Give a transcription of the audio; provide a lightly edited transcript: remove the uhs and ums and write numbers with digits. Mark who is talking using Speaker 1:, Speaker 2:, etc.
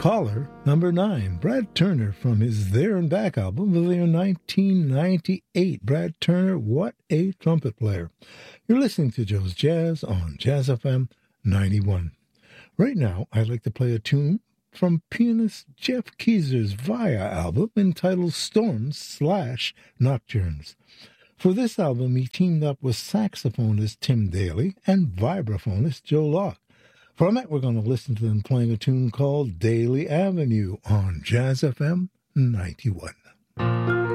Speaker 1: Caller number 9, Brad Turner from his There and Back album of the year 1998. Brad Turner, what a trumpet player. You're listening to Joe's Jazz on Jazz FM 91. Right now, I'd like to play a tune from pianist Jeff Keezer's Via album entitled Storms/Nocturnes. For this album, he teamed up with saxophonist Tim Daly and vibraphonist Joe Locke. From it, we're going to listen to them playing a tune called Daly Avenue on Jazz FM 91.